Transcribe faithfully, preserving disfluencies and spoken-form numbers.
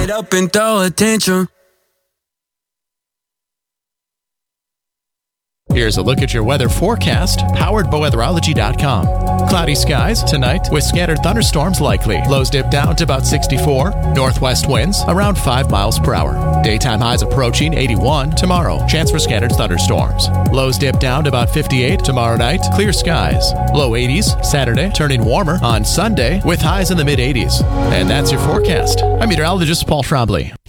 Get up and throw attention. Here's a look at your weather forecast, powered by weatherology dot com. Cloudy skies tonight with scattered thunderstorms likely. Lows dip down to about sixty-four. Northwest winds around five miles per hour. Daytime highs approaching eighty-one tomorrow. Chance for scattered thunderstorms. Lows dip down to about fifty-eight tomorrow night. Clear skies. Low eighties Saturday, turning warmer on Sunday with highs in the mid eighties. And that's your forecast. I'm meteorologist Paul Schrobley.